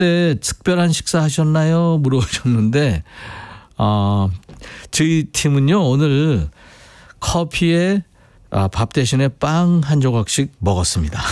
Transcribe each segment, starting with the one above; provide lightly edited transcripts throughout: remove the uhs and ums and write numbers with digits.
네, 특별한 식사 하셨나요? 물어보셨는데 저희 팀은요 오늘 커피에 밥 대신에 빵 한 조각씩 먹었습니다.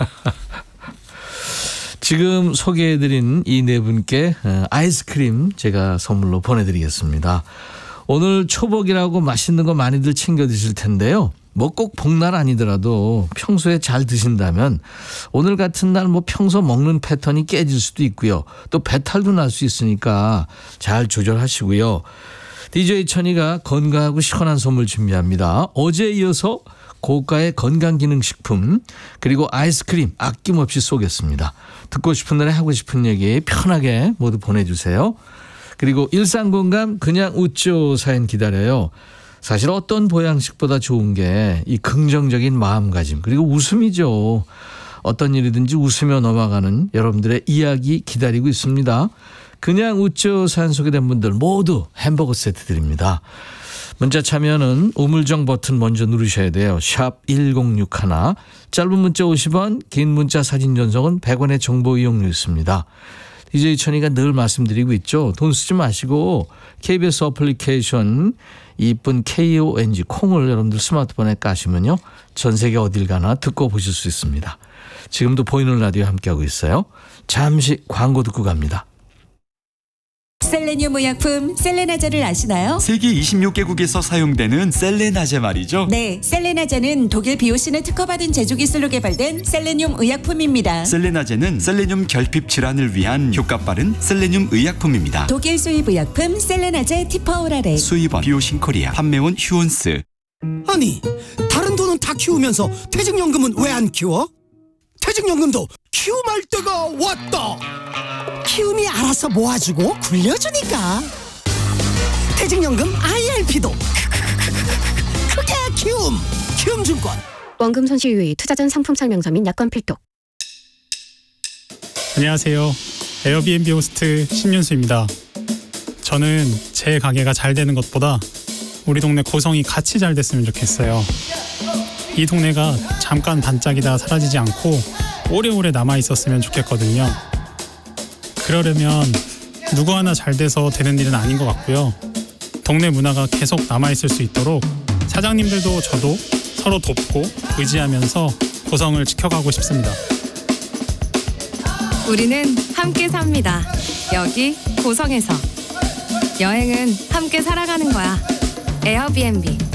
지금 소개해드린 이 네 분께 아이스크림 제가 선물로 보내드리겠습니다. 오늘 초복이라고 맛있는 거 많이들 챙겨 드실 텐데요. 뭐 꼭 복날 아니더라도 평소에 잘 드신다면 오늘 같은 날 뭐 평소 먹는 패턴이 깨질 수도 있고요. 또 배탈도 날 수 있으니까 잘 조절하시고요. DJ 천이가 건강하고 시원한 선물 준비합니다. 어제에 이어서 고가의 건강기능식품 그리고 아이스크림 아낌없이 쏘겠습니다. 듣고 싶은 날에 하고 싶은 얘기 편하게 모두 보내주세요. 그리고 일상공감 그냥 웃죠 사연 기다려요. 사실 어떤 보양식보다 좋은 게 이 긍정적인 마음가짐 그리고 웃음이죠. 어떤 일이든지 웃으며 넘어가는 여러분들의 이야기 기다리고 있습니다. 그냥 웃죠 사연 소개된 분들 모두 햄버거 세트 드립니다. 문자 참여는 우물정 버튼 먼저 누르셔야 돼요. 샵 1061 짧은 문자 50원 긴 문자 사진 전송은 100원의 정보 이용료 있습니다. DJ 천이가 늘 말씀드리고 있죠. 돈 쓰지 마시고 KBS 어플리케이션 이쁜 KONG 콩을 여러분들 스마트폰에 까시면요. 전 세계 어딜 가나 듣고 보실 수 있습니다. 지금도 보이는 라디오 함께하고 있어요. 잠시 광고 듣고 갑니다. 셀레늄 의약품 셀레나제를 아시나요? 세계 26개국에서 사용되는 셀레나제 말이죠. 네, 셀레나제는 독일 비오신을 특허받은 제조기술로 개발된 셀레늄 의약품입니다. 셀레나제는 셀레늄 결핍 질환을 위한 효과 빠른 셀레늄 의약품입니다. 독일 수입 의약품 셀레나제 티퍼오라레. 수입원 비오신 코리아 판매원 휴온스. 아니 다른 돈은 다 키우면서 퇴직연금은 왜 안 키워? 퇴직연금도 키움할 때가 왔다. 키움이 알아서 모아주고 굴려주니까. 퇴직연금 IRP도 크게 키움증권. 원금 손실 유의, 투자 전 상품 설명서 및 약관 필독. 안녕하세요. 에어비앤비 호스트 신윤수입니다. 저는 제 가게가 잘 되는 것보다 우리 동네 고성이 같이 잘 됐으면 좋겠어요. 이 동네가 잠깐 반짝이다 사라지지 않고 오래오래 남아있었으면 좋겠거든요. 그러려면 누구 하나 잘 돼서 되는 일은 아닌 것 같고요. 동네 문화가 계속 남아있을 수 있도록 사장님들도 저도 서로 돕고 의지하면서 고성을 지켜가고 싶습니다. 우리는 함께 삽니다. 여기 고성에서. 여행은 함께 살아가는 거야. 에어비앤비.